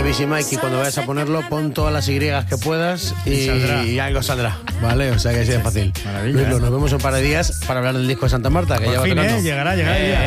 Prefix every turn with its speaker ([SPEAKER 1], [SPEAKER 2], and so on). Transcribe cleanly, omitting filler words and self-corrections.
[SPEAKER 1] Busy Mike, y cuando vayas a ponerlo, pon todas las Y que puedas y algo saldrá, ¿vale? O sea que así de fácil.
[SPEAKER 2] Maravilla.
[SPEAKER 1] Luis, nos vemos un par de días para hablar del disco de Santa Marta, que
[SPEAKER 2] Por
[SPEAKER 1] ya va
[SPEAKER 2] fin,
[SPEAKER 1] tocando.
[SPEAKER 2] llegará el día.